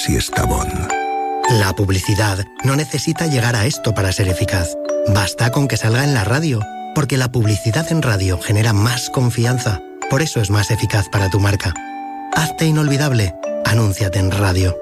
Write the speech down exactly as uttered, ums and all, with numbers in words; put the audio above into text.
y Estrabón. La publicidad no necesita llegar a esto para ser eficaz. Basta con que salga en la radio, porque la publicidad en radio genera más confianza. Por eso es más eficaz para tu marca. Hazte inolvidable. Anúnciate en radio.